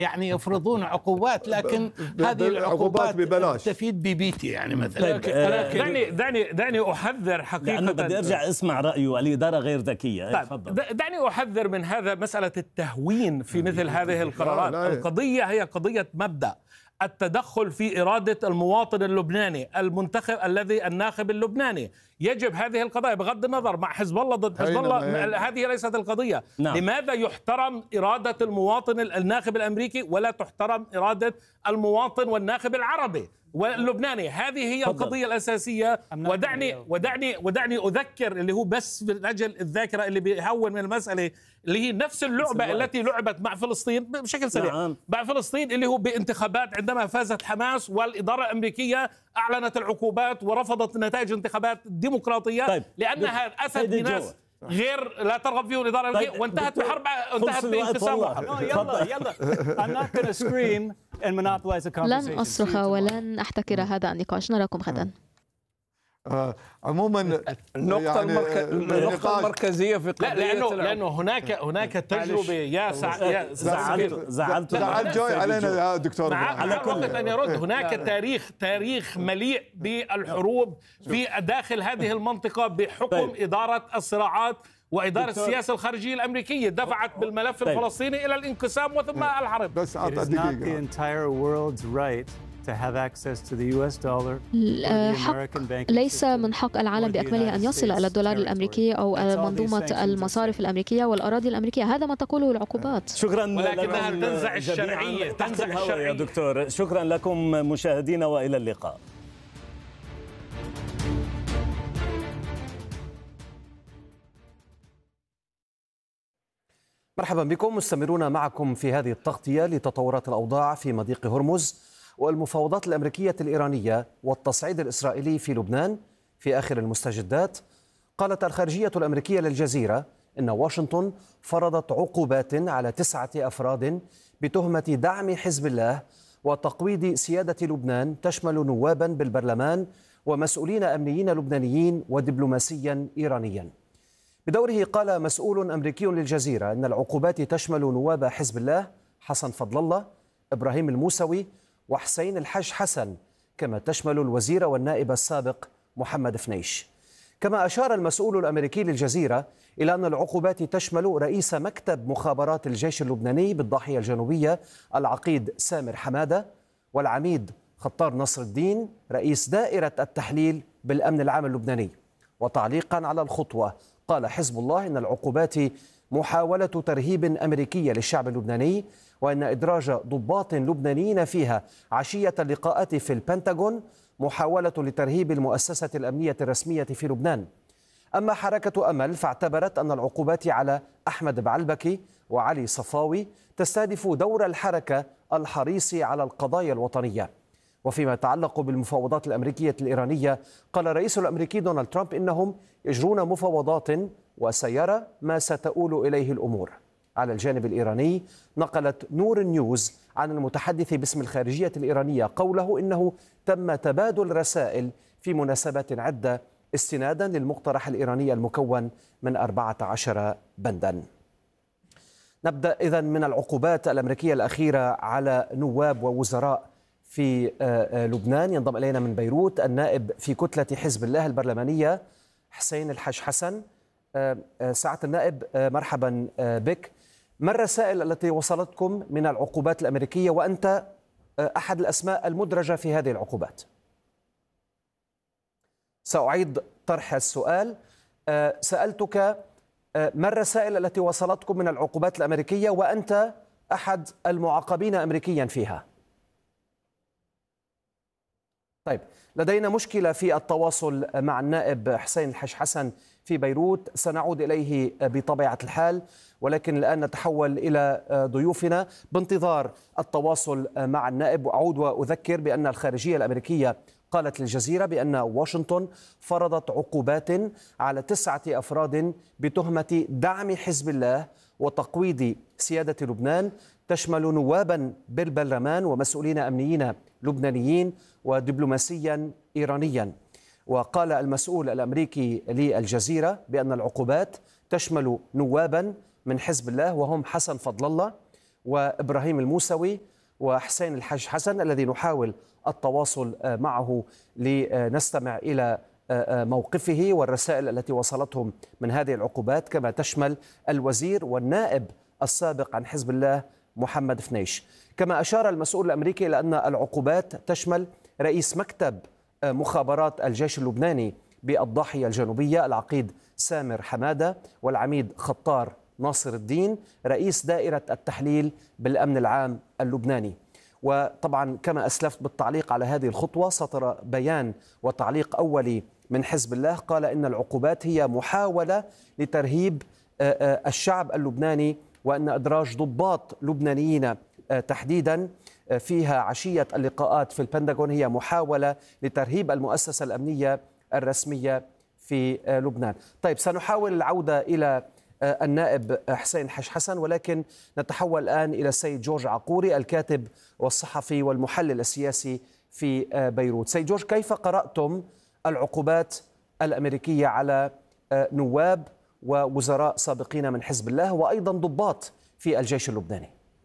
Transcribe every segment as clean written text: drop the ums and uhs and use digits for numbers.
يعني يفرضون عقوبات، لكن هذه العقوبات ببلاش تفيد ببيتي يعني مثلا. دعني أحذر حقيقة، لأنه بدي أرجع أسمع رأيه. الإدارة غير ذكية. طيب دعني أحذر من هذا، مسألة التهوين في مثل هذه القرارات. القضية هي قضية مبدأ، التدخل في إرادة المواطن اللبناني المنتخب الناخب اللبناني. يجب هذه القضايا بغض النظر مع حزب الله ضد حزب الله، هذه ليست القضية. نعم. لماذا يحترم إرادة المواطن الناخب الأمريكي ولا تحترم إرادة المواطن والناخب العربي واللبناني؟ هذه هي القضية الأساسية. ودعني أذكر اللي هو بس من أجل الذاكرة اللي بيهون من المسألة، اللي هي نفس اللعبة التي لعبت مع فلسطين بشكل سريع. نعم. مع فلسطين اللي هو بانتخابات، عندما فازت حماس والإدارة الأمريكية أعلنت العقوبات ورفضت نتائج انتخابات ديمقراطية. طيب. لأنها أتت بناس غير لا ترغب فيه الإدارة الأمريكية. طيب. وانتهت بحرب، انتهت بانقسام واحد. يلا I'm not going to scream and monopolize the conversation. لن أصرخ ولن أحتكر هذا النقاش. نراكم غدا. عموما النقطة المركزية في قضية، لأنه هناك تجربة. يا زعلت جوي علينا يا دكتور. على كل أن يرد، هناك تاريخ مليء بالحروب في داخل هذه المنطقة بحكم إدارة الصراعات وإدارة السياسة الخارجية الأمريكية دفعت بالملف الفلسطيني إلى الانقسام وثم الحرب. بس ليس من حق العالم بأكمله أن يصل إلى الدولار الأمريكي أو منظومة المصارف الأمريكية والأراضي الأمريكية. هذا ما تقوله العقوبات. شكرا، ولكنها تنزع الشرعية، يا دكتور. شكرا لكم مشاهدينا، وإلى اللقاء. مرحبا بكم، مستمرون معكم في هذه التغطية لتطورات الأوضاع في مضيق هرمز والمفاوضات الأمريكية الإيرانية والتصعيد الإسرائيلي في لبنان. في آخر المستجدات، قالت الخارجية الأمريكية للجزيرة إن واشنطن فرضت عقوبات على 9 أفراد بتهمة دعم حزب الله وتقويض سيادة لبنان، تشمل نوابا بالبرلمان ومسؤولين أمنيين لبنانيين ودبلوماسيا إيرانيا. بدوره قال مسؤول أمريكي للجزيرة إن العقوبات تشمل نواب حزب الله حسن فضل الله، إبراهيم الموسوي وحسين الحج حسن، كما تشمل الوزير والنائب السابق محمد فنيش. كما أشار المسؤول الأمريكي للجزيرة إلى أن العقوبات تشمل رئيس مكتب مخابرات الجيش اللبناني بالضاحية الجنوبية العقيد سامر حمادة، والعميد خطار نصر الدين رئيس دائرة التحليل بالأمن العام اللبناني. وتعليقا على الخطوة، قال حزب الله إن العقوبات محاولة ترهيب أمريكية للشعب اللبناني، وأن إدراج ضباط لبنانيين فيها عشية اللقاءات في البنتاغون محاولة لترهيب المؤسسة الأمنية الرسمية في لبنان. أما حركة أمل فاعتبرت أن العقوبات على أحمد بعلبكي وعلي صفاوي تستهدف دور الحركة الحريص على القضايا الوطنية. وفيما يتعلق بالمفاوضات الأمريكية الإيرانية، قال الرئيس الأمريكي دونالد ترامب إنهم يجرون مفاوضات وسيرى ما ستؤول إليه الأمور. على الجانب الإيراني، نقلت نور نيوز عن المتحدث باسم الخارجية الإيرانية قوله إنه تم تبادل رسائل في مناسبات عدة استنادا للمقترح الإيراني المكون من 14 بندا. نبدأ إذن من العقوبات الأمريكية الأخيرة على نواب ووزراء في لبنان. ينضم إلينا من بيروت النائب في كتلة حزب الله البرلمانية حسين الحج حسن. سعادة النائب، مرحبا بك. ما الرسائل التي وصلتكم من العقوبات الأمريكية وأنت أحد الأسماء المدرجة في هذه العقوبات؟ سأعيد طرح السؤال. سألتك ما الرسائل التي وصلتكم من العقوبات الأمريكية وأنت أحد المعاقبين أمريكيا فيها؟ طيب، لدينا مشكلة في التواصل مع النائب حسين الحج حسن في بيروت، سنعود إليه بطبيعة الحال، ولكن الآن نتحول إلى ضيوفنا بانتظار التواصل مع النائب. وأعود وأذكر بأن الخارجية الأمريكية قالت للجزيرة بأن واشنطن فرضت عقوبات على 9 أفراد بتهمة دعم حزب الله وتقويض سيادة لبنان، تشمل نوابا بالبرلمان ومسؤولين أمنيين لبنانيين ودبلوماسيا إيرانيا. وقال المسؤول الأمريكي للجزيرة بأن العقوبات تشمل نوابا من حزب الله وهم حسن فضل الله وإبراهيم الموسوي وحسين الحاج حسن الذي نحاول التواصل معه لنستمع إلى موقفه والرسائل التي وصلتهم من هذه العقوبات، كما تشمل الوزير والنائب السابق عن حزب الله محمد فنيش. كما أشار المسؤول الأمريكي إلى أن العقوبات تشمل رئيس مكتب مخابرات الجيش اللبناني بالضاحية الجنوبية العقيد سامر حمادة، والعميد خطار ناصر الدين رئيس دائرة التحليل بالأمن العام اللبناني. وطبعا كما أسلفت بالتعليق على هذه الخطوة، سطر بيان وتعليق أولي من حزب الله قال إن العقوبات هي محاولة لترهيب الشعب اللبناني، وأن إدراج ضباط لبنانيين تحديدا فيها عشية اللقاءات في البنتاغون هي محاولة لترهيب المؤسسة الأمنية الرسمية في لبنان. طيب، سنحاول العودة إلى النائب حسين الحاج حسن، ولكن نتحول الآن إلى السيد جورج عقوري الكاتب والصحفي والمحلل السياسي في بيروت. سيد جورج، كيف قرأتم العقوبات الأمريكية على نواب ووزراء سابقين من حزب الله وأيضا ضباط في الجيش اللبناني؟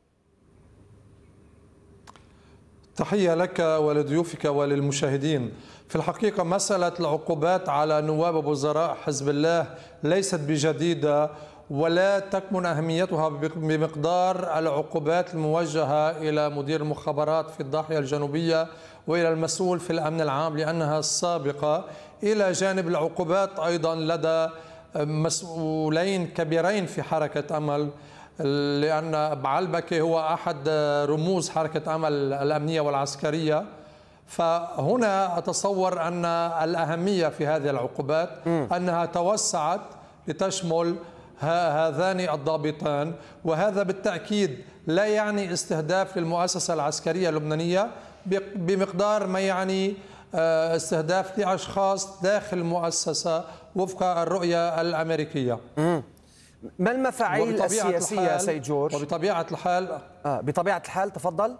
تحية لك ولضيوفك وللمشاهدين. في الحقيقة مسألة العقوبات على نواب وزراء حزب الله ليست بجديدة، ولا تكمن أهميتها بمقدار العقوبات الموجهة إلى مدير المخابرات في الضاحية الجنوبية وإلى المسؤول في الأمن العام، لأنها السابقة، إلى جانب العقوبات أيضا لدى مسؤولين كبيرين في حركة أمل، لأن بعلبكي هو أحد رموز حركة أمل الأمنية والعسكرية. فهنا أتصور أن الأهمية في هذه العقوبات أنها توسعت لتشمل هذان الضابطان، وهذا بالتأكيد لا يعني استهداف للمؤسسة العسكرية اللبنانية بمقدار ما يعني استهداف لأشخاص داخل المؤسسة وفق الرؤية الأمريكية. ما المفاعيل السياسية سيد جورج؟ وبطبيعة الحال بطبيعة الحال تفضل.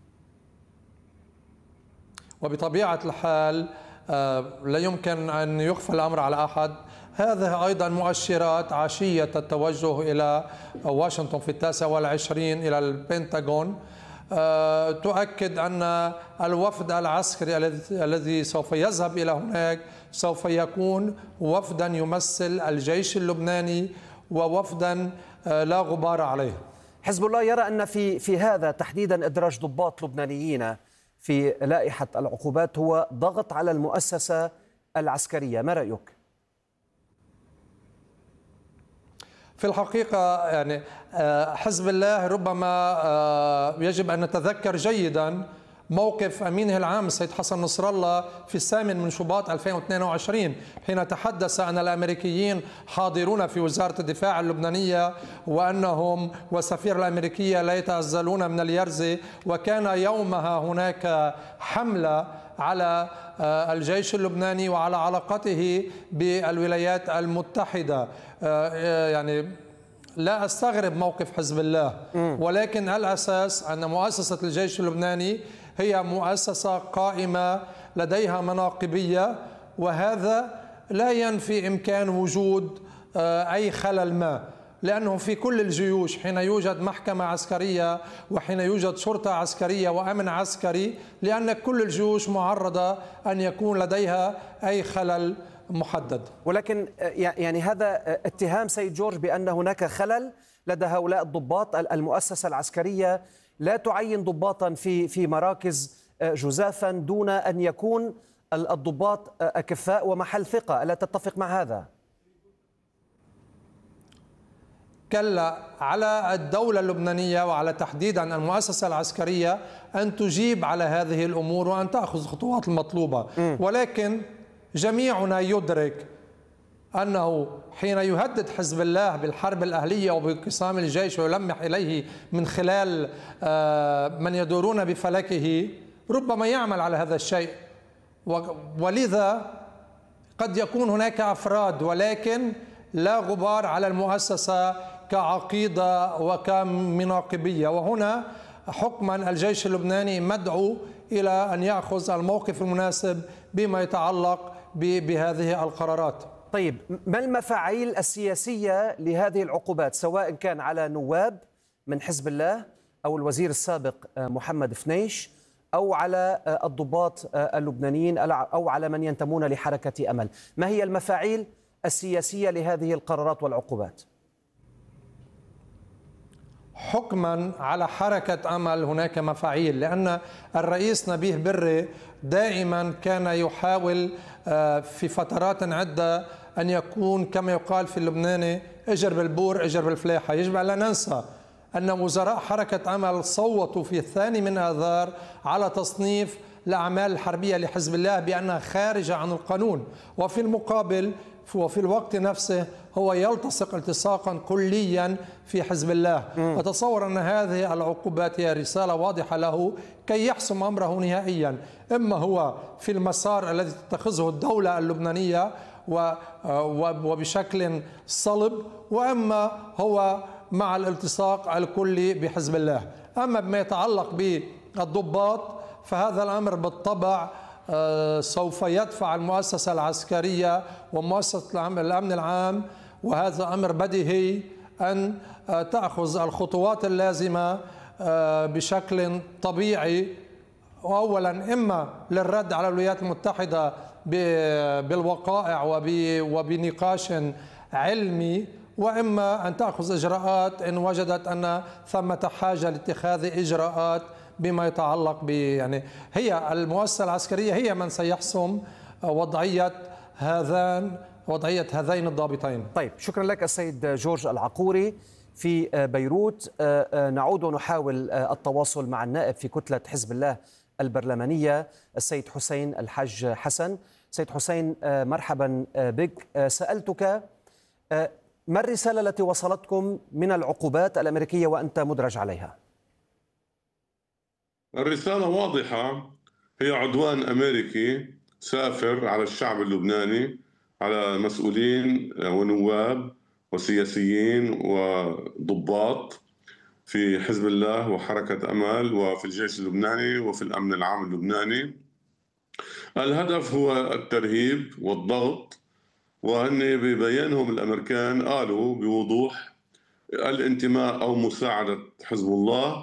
وبطبيعة الحال لا يمكن أن يخفى الأمر على أحد. هذه أيضا مؤشرات عشية التوجه إلى واشنطن في 29 إلى البنتاغون تؤكد أن الوفد العسكري الذي سوف يذهب إلى هناك سوف يكون وفدا يمثل الجيش اللبناني ووفدا لا غبار عليه. حزب الله يرى أن في هذا تحديدا إدراج ضباط لبنانيين في لائحة العقوبات هو ضغط على المؤسسة العسكرية، ما رأيك؟ في الحقيقة يعني حزب الله ربما يجب أن نتذكر جيدا موقف أمينه العام السيد حسن نصر الله في 8 شباط 2022 حين تحدث أن الأمريكيين حاضرون في وزارة الدفاع اللبنانية وأنهم والسفير الأمريكية لا يتعزلون من اليرزي، وكان يومها هناك حملة على الجيش اللبناني وعلى علاقته بالولايات المتحدة. يعني لا أستغرب موقف حزب الله، ولكن الأساس أن مؤسسة الجيش اللبناني هي مؤسسة قائمة لديها مناقبية، وهذا لا ينفي إمكان وجود أي خلل ما، لأنه في كل الجيوش حين يوجد محكمة عسكرية وحين يوجد شرطة عسكرية وأمن عسكري، لأن كل الجيوش معرضة أن يكون لديها أي خلل محدد. ولكن يعني هذا اتهام سيد جورج بأن هناك خلل لدى هؤلاء الضباط. المؤسسة العسكرية لا تعين ضباطا في مراكز جزافا دون أن يكون الضباط أكفاء ومحل ثقة، ألا تتفق مع هذا؟ كلا، على الدولة اللبنانية وعلى تحديدا المؤسسة العسكرية أن تجيب على هذه الأمور وأن تأخذ الخطوات المطلوبة. ولكن جميعنا يدرك أنه حين يهدد حزب الله بالحرب الأهلية وبانقسام الجيش ويلمح إليه من خلال من يدورون بفلكه، ربما يعمل على هذا الشيء. ولذا قد يكون هناك أفراد ولكن لا غبار على المؤسسة كعقيدة وكمناقبية، وهنا حكما الجيش اللبناني مدعو إلى أن يأخذ الموقف المناسب بما يتعلق بهذه القرارات. طيب، ما المفاعيل السياسية لهذه العقوبات، سواء كان على نواب من حزب الله أو الوزير السابق محمد فنيش أو على الضباط اللبنانيين أو على من ينتمون لحركة أمل؟ ما هي المفاعيل السياسية لهذه القرارات والعقوبات؟ حكما على حركة أمل هناك مفاعيل، لأن الرئيس نبيه بري دائما كان يحاول في فترات عدة أن يكون كما يقال في اللبناني اجر بالبور اجر بالفلاحة. يجب أن لا ننسى أن وزراء حركة أمل صوتوا في 2 آذار على تصنيف الأعمال الحربية لحزب الله بأنها خارجة عن القانون، وفي المقابل وفي الوقت نفسه هو يلتصق التصاقا كليا في حزب الله. أتصور أن هذه العقوبات هي رسالة واضحة له كي يحسم أمره نهائيا، إما هو في المسار الذي تتخذه الدولة اللبنانية وبشكل صلب، وإما هو مع الالتصاق الكلي بحزب الله. أما بما يتعلق بالضباط فهذا الأمر بالطبع سوف يدفع المؤسسة العسكرية ومؤسسة الأمن العام، وهذا أمر بديهي، أن تأخذ الخطوات اللازمة بشكل طبيعي، وأولا إما للرد على الولايات المتحدة بالوقائع وبنقاش علمي، وإما أن تأخذ إجراءات إن وجدت أن ثمة حاجة لاتخاذ إجراءات بما يتعلق يعني هي المؤسسة العسكرية هي من سيحسم وضعية هذين الضابطين. طيب، شكرا لك السيد جورج العقوري في بيروت. نعود ونحاول التواصل مع النائب في كتلة حزب الله البرلمانية السيد حسين الحاج حسن. سيد حسين، مرحبا بك. سألتك ما الرسالة التي وصلتكم من العقوبات الأمريكية وأنت مدرج عليها؟ الرسالة واضحة، هي عدوان أمريكي سافر على الشعب اللبناني، على مسؤولين ونواب وسياسيين وضباط في حزب الله وحركة أمل وفي الجيش اللبناني وفي الأمن العام اللبناني. الهدف هو الترهيب والضغط، وهن ببيانهم الأمريكان قالوا بوضوح الانتماء أو مساعدة حزب الله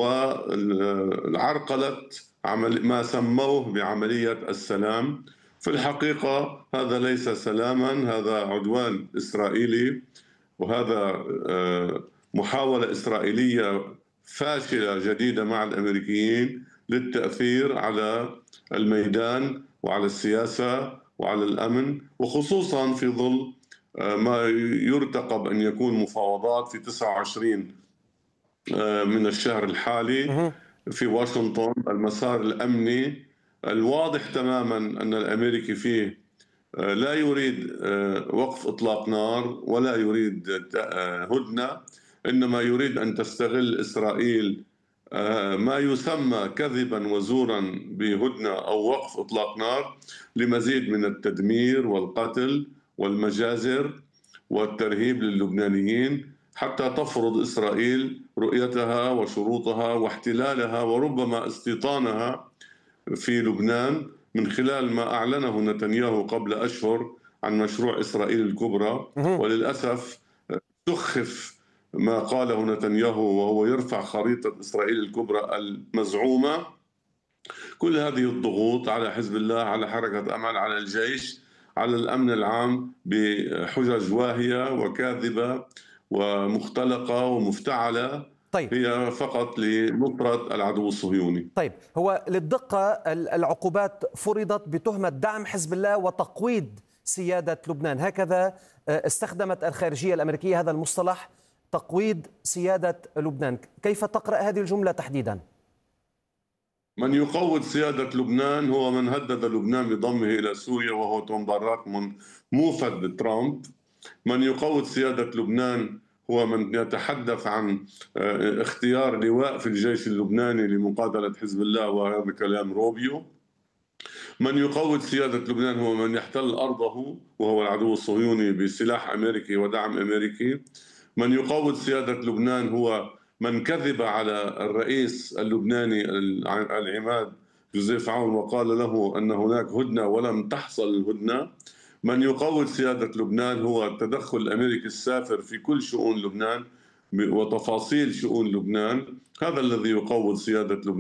والعرقلة ما سموه بعملية السلام. في الحقيقة هذا ليس سلاما، هذا عدوان إسرائيلي، وهذا محاولة إسرائيلية فاشلة جديدة مع الأمريكيين للتأثير على الميدان وعلى السياسة وعلى الأمن، وخصوصا في ظل ما يرتقب أن يكون مفاوضات في 29 من الشهر الحالي في واشنطن. المسار الأمني الواضح تماما أن الأمريكي فيه لا يريد وقف إطلاق نار ولا يريد هدنة، إنما يريد أن تستغل إسرائيل ما يسمى كذبا وزورا بهدنة أو وقف إطلاق نار لمزيد من التدمير والقتل والمجازر والترهيب للبنانيين، حتى تفرض إسرائيل رؤيتها وشروطها واحتلالها وربما استيطانها في لبنان من خلال ما أعلنه نتنياهو قبل أشهر عن مشروع إسرائيل الكبرى. وللأسف سخف ما قاله نتنياهو وهو يرفع خريطة إسرائيل الكبرى المزعومة. كل هذه الضغوط على حزب الله، على حركة أمل، على الجيش، على الأمن العام بحجج واهية وكاذبة ومختلقة ومفتعلة. طيب، هي فقط لنصرة العدو الصهيوني. طيب، هو للدقة العقوبات فرضت بتهمة دعم حزب الله وتقويض سيادة لبنان، هكذا استخدمت الخارجية الأمريكية هذا المصطلح، تقويض سيادة لبنان. كيف تقرأ هذه الجملة تحديدا؟ من يقوض سيادة لبنان هو من هدد لبنان بضمه إلى سوريا، وهو تنظيرات موفد ترامب. من يقوض سيادة لبنان هو من يتحدث عن اختيار لواء في الجيش اللبناني لمقاتلة حزب الله، وهذا كلام روبيو. من يقوض سيادة لبنان هو من يحتل أرضه، وهو العدو الصهيوني بسلاح أمريكي ودعم أمريكي. من يقوض سيادة لبنان هو من كذب على الرئيس اللبناني العماد جوزيف عون وقال له أن هناك هدنة ولم تحصل الهدنة. من يقوض سيادة لبنان هو التدخل الأمريكي السافر في كل شؤون لبنان، وتفاصيل شؤون لبنان، هذا الذي يقوض سيادة لبنان.